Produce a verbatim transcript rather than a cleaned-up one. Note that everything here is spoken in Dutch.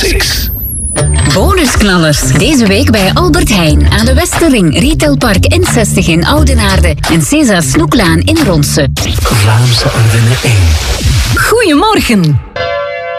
zes. Bonusknallers. Deze week bij Albert Heijn aan de Westerring, Retailpark N zestig in Oudenaarde en César Snoeklaan in Ronse. Vlaamse Ardennen één. Goedemorgen.